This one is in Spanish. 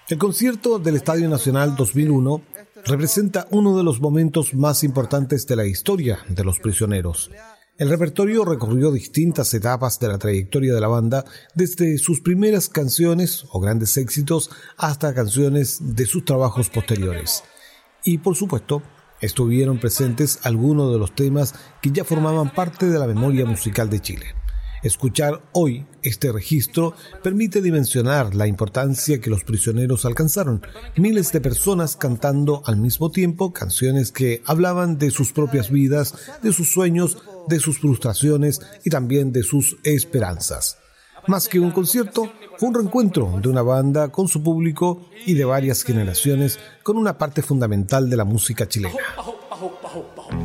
El concierto del Estadio Nacional 2001 representa uno de los momentos más importantes de la historia de Los Prisioneros. El repertorio recorrió distintas etapas de la trayectoria de la banda, desde sus primeras canciones o grandes éxitos hasta canciones de sus trabajos posteriores. Y por supuesto, estuvieron presentes algunos de los temas que ya formaban parte de la memoria musical de Chile. Escuchar hoy este registro permite dimensionar la importancia que Los Prisioneros alcanzaron. Miles de personas cantando al mismo tiempo canciones que hablaban de sus propias vidas, de sus sueños, de sus frustraciones y también de sus esperanzas. Más que un concierto, fue un reencuentro de una banda con su público y de varias generaciones con una parte fundamental de la música chilena.